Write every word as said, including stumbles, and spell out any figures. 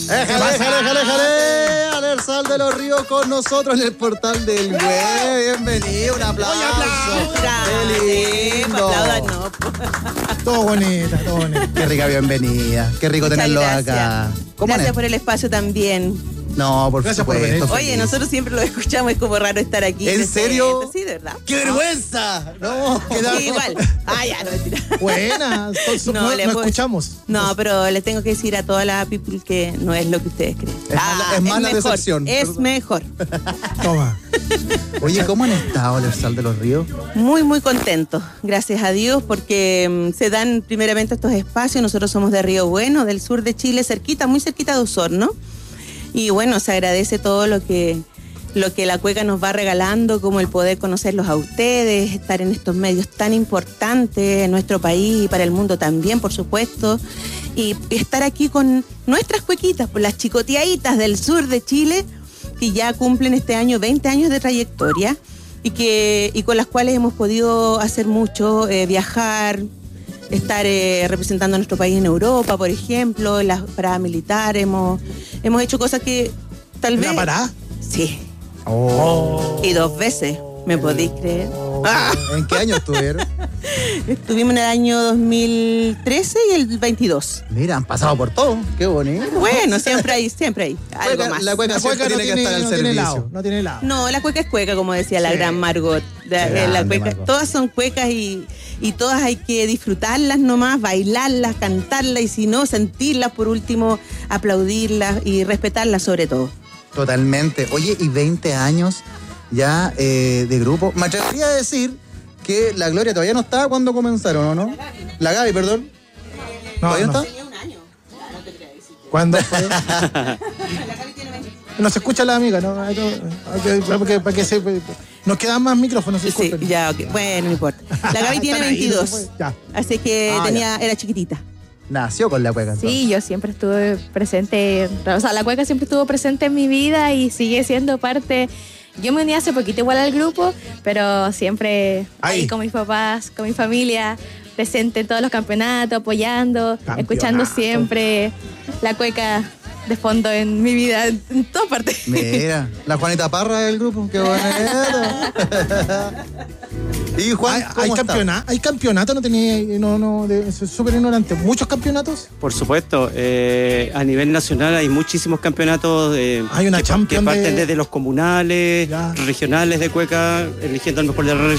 Déjale, déjale, déjale, déjale. Anersal de los Ríos con nosotros en el portal del web. Bienvenido, un aplauso. Oye, aplauso. Qué lindo. Aplaudan, no. Todo bonita, todo bonita. Qué rica bienvenida. Qué rico Muchas tenerlo gracias. acá. ¿Cómo Gracias es? por el espacio también. No, por Gracias por supuesto. venir. Oye, nosotros siempre lo escuchamos, es como raro estar aquí. ¿En presente. serio? Sí, de verdad. ¡Qué vergüenza! No, Sí, igual. Ah, ya, no, mentira. Buena, no, No, no, le no puedo- escuchamos. No, pero les tengo que decir a toda la people que no es lo que ustedes creen. Es mala- es mala mejor, decepción. Es mejor. Toma. Oye, ¿cómo han estado Anersal de los Ríos? Muy, muy contentos, gracias a Dios, porque mm, se dan primeramente estos espacios. Nosotros somos de Río Bueno, del sur de Chile, cerquita, muy cerquita de Osorno. Y bueno, se agradece todo lo que, lo que la cueca nos va regalando, como el poder conocerlos a ustedes, estar en estos medios tan importantes en nuestro país y para el mundo también, por supuesto. Y estar aquí con nuestras cuequitas, pues las chicoteaditas del sur de Chile, que ya cumplen este año veinte años de trayectoria y, que, y con las cuales hemos podido hacer mucho, eh, viajar, estar eh, representando a nuestro país en Europa, por ejemplo, en las paradas militares, hemos, hemos hecho cosas que tal vez... ¿La pará? Sí, Oh. y dos veces, ¿me podéis creer? Ah. ¿En qué año estuvieron? Estuvimos en el año dos mil trece y el veintidós. Mira, han pasado por todo. Qué bonito. Bueno, siempre hay, siempre hay algo Cueca- más. La cueca, La siempre cueca no tiene que tiene, estar al no tiene servicio. helado, no tiene helado. No, la cueca es cueca, como decía la Sí. gran Margot. La, Qué eh, la grande, cueca- Margot. todas son cuecas y, y todas hay que disfrutarlas nomás, bailarlas, cantarlas y si no, sentirlas, por último, aplaudirlas y respetarlas sobre todo. Totalmente. Oye, y veinte años ya eh, de grupo. Me atrevería a decir que la Gloria todavía no estaba cuando comenzaron, ¿o no? La Gaby, perdón. No, ¿Todavía no. no está? Tenía un año. No te creas. ¿Cuándo fue? No se escucha la amiga, ¿no? Hay que- hay que- Para que, para que se, nos quedan más micrófonos, Sí, disculpen. ya, ok. Bueno, no importa. La Gaby tiene Están ahí, no se veintidós. puede. Ya. Así que Ah, tenía, era chiquitita. Nació con la cueca. entonces. Sí, yo siempre estuve presente, o sea, la cueca siempre estuvo presente en mi vida y sigue siendo parte. Yo me uní hace poquito igual al grupo, pero siempre Ahí. ahí con mis papás, con mi familia, presente en todos los campeonatos, apoyando, Campeonato. escuchando siempre la cueca de fondo en mi vida, en, en todas partes. Mira, la Juanita Parra del grupo. Qué bonito. Y Juan, ¿Hay, ¿cómo hay, está? campeona- ¿Hay campeonato? No tenía, no, no, de- soy súper ignorante. ¿Muchos campeonatos? Por supuesto, eh, a nivel nacional hay muchísimos campeonatos eh, Hay una que, champion que parten de- desde los comunales, Ya. regionales de cueca, eligiendo al mejor de la